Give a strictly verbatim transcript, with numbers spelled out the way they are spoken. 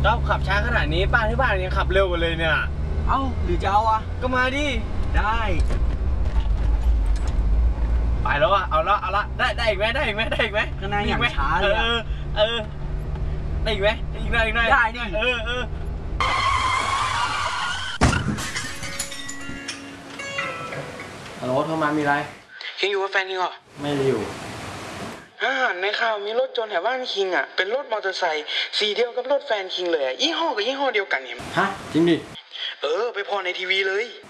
ก็ขับช้าขนาดนี้ป้าที่บ้านยังขับเร็วกว่าเลยเนี่ยเอ้าหรือจะเอาอะก็มาดิได้ไปแล้วอะเอาละเอาละได้ได้อีกไหมได้อีกไหมได้อีกไหมข้างหน้าอย่างช้าเลยเออเออได้อีกไหมอีกหน่อยอีกหน่อยได้ดิเออเออฮัลโหลโทรมามีอะไรคิงอยู่กับแฟนคิงเหรอไม่ได้อยู่ฮ่าในข่าวมีรถจนแถวบ้านคิงอ่ะเป็นรถมอเตอร์ไซค์สีเดียวกับรถแฟนคิงเลยอ่ะยี่ห้อกับยี่ห้อเดียวกันเนี่ยฮะจริงดิเออไปพอในทีวีเลย